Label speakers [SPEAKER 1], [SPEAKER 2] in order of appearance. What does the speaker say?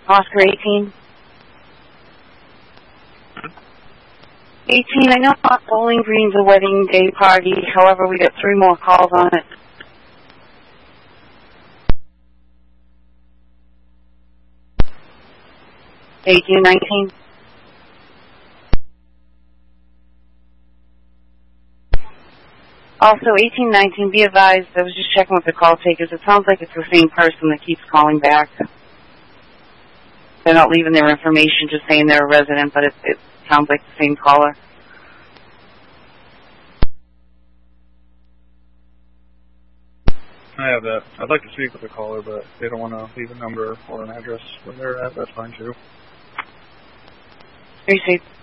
[SPEAKER 1] Oscar 18. 18, I know Bowling Green's a wedding day party. However, we got 3 more calls on it. AQ 19. Also, 1819, be advised, I was just checking with the call takers. It sounds like it's the same person that keeps calling back. They're not leaving their information, just saying they're a resident, but it sounds like the same caller.
[SPEAKER 2] I have that. I'd like to speak with the caller, but if they don't want to leave a number or an address where they're at, that's fine too.
[SPEAKER 1] Appreciate